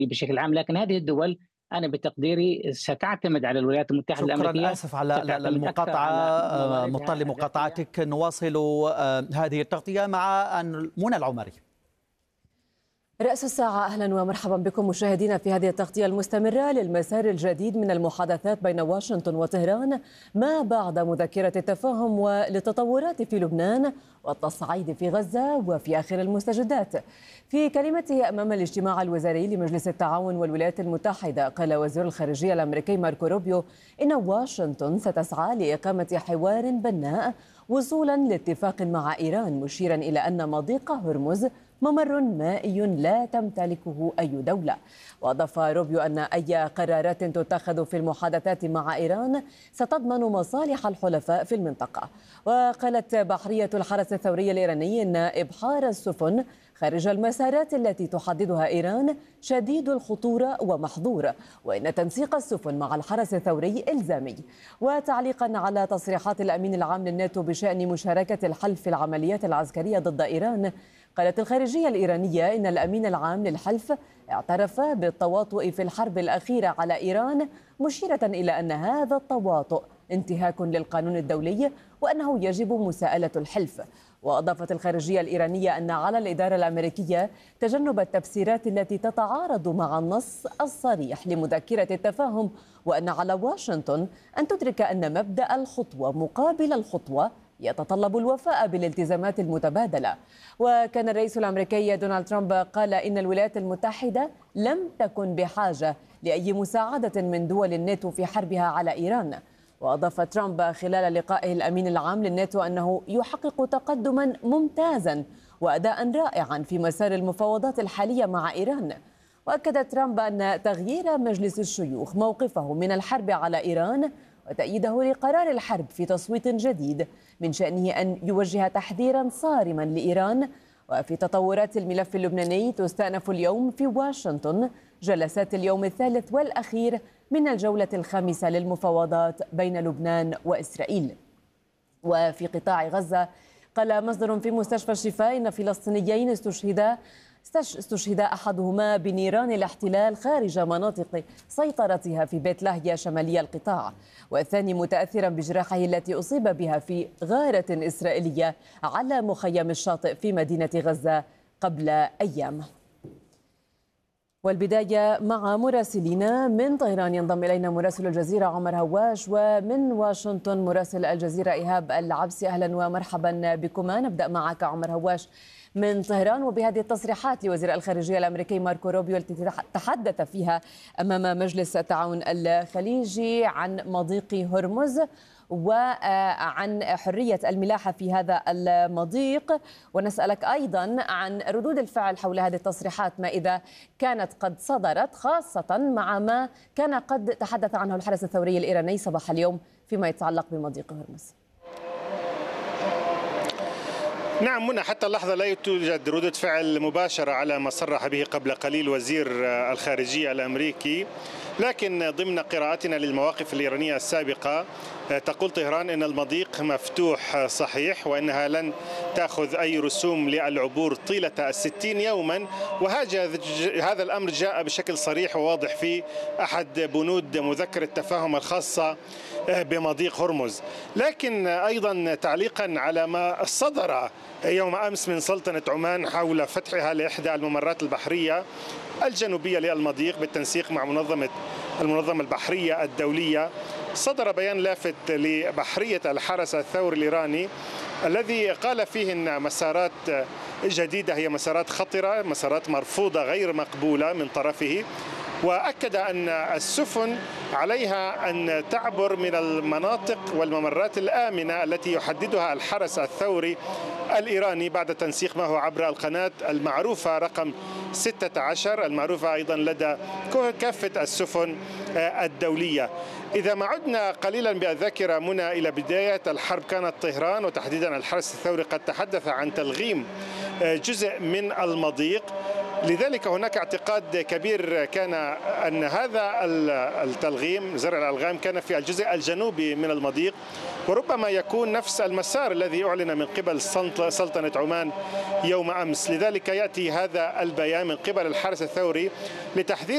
بشكل عام، لكن هذه الدول أنا بتقديري ستعتمد على الولايات المتحدة شكرا، الأمريكية، آسف على ستعتمد أكثر المقاطعة، على مضطر مواردها الذاتية. لمقاطعتك. نواصل هذه التغطية مع منى العمري. رأس الساعة، أهلا ومرحبا بكم مشاهدينا في هذه التغطية المستمرة للمسار الجديد من المحادثات بين واشنطن وطهران ما بعد مذكرة التفاهم وللتطورات في لبنان والتصعيد في غزة وفي آخر المستجدات. في كلمته أمام الاجتماع الوزاري لمجلس التعاون والولايات المتحدة، قال وزير الخارجية الأمريكي ماركو روبيو إن واشنطن ستسعى لإقامة حوار بناء وصولا لاتفاق مع إيران، مشيرا إلى أن مضيق هرمز ممر مائي لا تمتلكه أي دولة. وأضاف روبيو أن أي قرارات تتخذ في المحادثات مع إيران ستضمن مصالح الحلفاء في المنطقة. وقالت بحرية الحرس الثوري الإيراني أن إبحار السفن خارج المسارات التي تحددها إيران شديد الخطورة ومحظور، وإن تنسيق السفن مع الحرس الثوري إلزامي. وتعليقا على تصريحات الأمين العام للناتو بشأن مشاركة الحلف في العمليات العسكرية ضد إيران، قالت الخارجية الإيرانية إن الأمين العام للحلف اعترف بالتواطؤ في الحرب الأخيرة على إيران، مشيرة إلى أن هذا التواطؤ انتهاك للقانون الدولي وأنه يجب مساءلة الحلف. وأضافت الخارجية الإيرانية أن على الإدارة الأمريكية تجنب التفسيرات التي تتعارض مع النص الصريح لمذكرة التفاهم، وأن على واشنطن أن تدرك أن مبدأ الخطوة مقابل الخطوة يتطلب الوفاء بالالتزامات المتبادلة. وكان الرئيس الأمريكي دونالد ترامب قال إن الولايات المتحدة لم تكن بحاجة لأي مساعدة من دول الناتو في حربها على إيران. وأضاف ترامب خلال لقائه الأمين العام للناتو أنه يحقق تقدما ممتازا وأداء رائعا في مسار المفاوضات الحالية مع إيران. وأكد ترامب أن تغيير مجلس الشيوخ موقفه من الحرب على إيران وتأييده لقرار الحرب في تصويت جديد من شأنه أن يوجه تحذيرا صارما لإيران. وفي تطورات الملف اللبناني، تستأنف اليوم في واشنطن جلسات اليوم الثالث والأخير من الجولة الخامسة للمفاوضات بين لبنان وإسرائيل. وفي قطاع غزة، قال مصدر في مستشفى الشفاء إن فلسطينيين استشهد أحدهما بنيران الاحتلال خارج مناطق سيطرتها في بيت لاهيا شمالي القطاع، والثاني متأثرا بجراحه التي أصيب بها في غارة إسرائيلية على مخيم الشاطئ في مدينة غزة قبل أيام. والبداية مع مراسلينا من طهران، ينضم إلينا مراسل الجزيرة عمر هواش، ومن واشنطن مراسل الجزيرة إيهاب العبسي. أهلا ومرحبا بكما. نبدأ معك عمر هواش من طهران، وبهذه التصريحات لوزير الخارجية الأمريكي ماركو روبيو التي تحدث فيها أمام مجلس التعاون الخليجي عن مضيق هرمز وعن حرية الملاحة في هذا المضيق. ونسألك أيضا عن ردود الفعل حول هذه التصريحات، ما إذا كانت قد صدرت، خاصة مع ما كان قد تحدث عنه الحرس الثوري الإيراني صباح اليوم فيما يتعلق بمضيق هرمز. نعم منى، حتى اللحظة لا توجد ردود فعل مباشرة على ما صرح به قبل قليل وزير الخارجية الأمريكي، لكن ضمن قراءتنا للمواقف الإيرانية السابقة تقول طهران أن المضيق مفتوح صحيح، وأنها لن تأخذ أي رسوم للعبور طيلة 60 يوما. وهذا الأمر جاء بشكل صريح وواضح في أحد بنود مذكرة التفاهم الخاصة بمضيق هرمز. لكن أيضا تعليقا على ما صدر يوم أمس من سلطنة عمان حول فتحها لإحدى الممرات البحرية الجنوبية للمضيق بالتنسيق مع المنظمة البحرية الدولية، صدر بيان لافت لبحرية الحرس الثوري الإيراني الذي قال فيه أن مسارات جديدة هي مسارات خطرة، مسارات مرفوضة غير مقبولة من طرفه. وأكد أن السفن عليها أن تعبر من المناطق والممرات الآمنة التي يحددها الحرس الثوري الإيراني بعد تنسيق معه عبر القناة المعروفة رقم 16 المعروفة أيضا لدى كافة السفن الدولية. إذا ما عدنا قليلا بالذاكرة منى إلى بداية الحرب، كانت طهران وتحديدا الحرس الثوري قد تحدث عن تلغيم جزء من المضيق. لذلك هناك اعتقاد كبير كان أن هذا التلغيم، زرع الألغام، كان في الجزء الجنوبي من المضيق، وربما يكون نفس المسار الذي أعلن من قبل سلطنة عمان يوم أمس. لذلك يأتي هذا البيان من قبل الحرس الثوري لتحذير